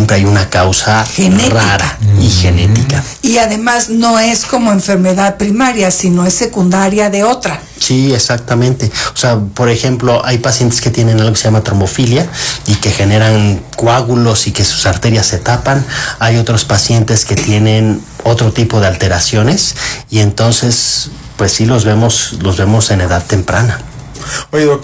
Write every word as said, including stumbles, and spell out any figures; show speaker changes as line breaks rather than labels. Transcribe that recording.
siempre hay una causa
Genética.
rara y genética.
Y además no es como enfermedad primaria, sino es secundaria de otra.
Sí, exactamente. O sea, por ejemplo, hay pacientes que tienen algo que se llama trombofilia y que generan coágulos y que sus arterias se tapan. Hay otros pacientes que tienen otro tipo de alteraciones y entonces, pues sí los vemos, los vemos en edad temprana.
Oye, doctor.